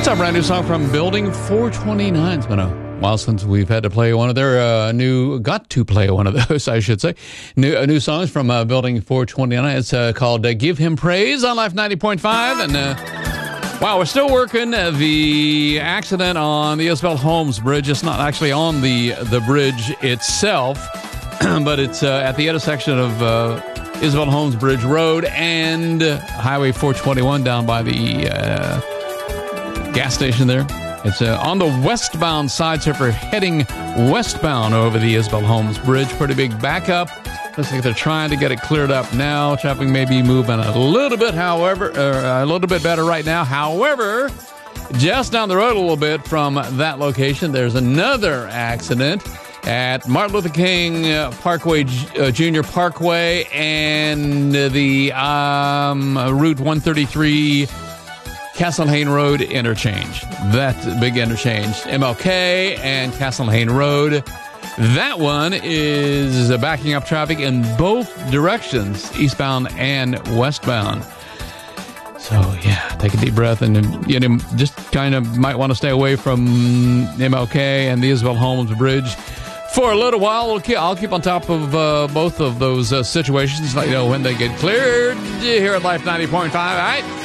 It's a brand new song from Building 429. It's been a while since we've had to play one of their got to play one of those, I should say. New songs from Building 429. It's called Give Him Praise on Life 90.5. And wow, we're still working the accident on the Isabel Holmes Bridge. It's not actually on the bridge itself, but it's at the intersection of Isabel Holmes Bridge Road and Highway 421 down by the gas station there. It's on the westbound side, so if we're heading westbound over the Isabel Holmes Bridge, pretty big backup. Looks like they're trying to get it cleared up now. Traffic may be moving a little bit, however, a little bit better right now. However, just down the road a little bit from that location, there's another accident at Martin Luther King Parkway, Junior Parkway, and the Route 133 Castlehane Road interchange. That big interchange. MLK and Castlehane Road. That one is backing up traffic in both directions, eastbound and westbound. So, yeah, take a deep breath and just kind of might want to stay away from MLK and the Isabel Holmes Bridge for a little while. I'll keep on top of both of those situations, let you know when they get cleared here at Life 90.5. All right?